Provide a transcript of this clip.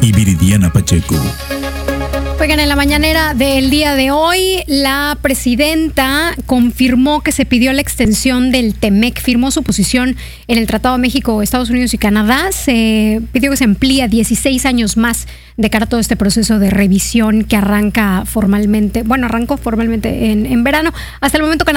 y Viridiana Pacheco. Oigan, en la mañanera del día de hoy, la presidenta confirmó que se pidió la extensión del TEMEC, firmó su posición en el Tratado de México, Estados Unidos y Canadá. Se pidió que se amplíe a 16 años más de cara a todo este proceso de revisión que arrancó formalmente en verano. Hasta el momento,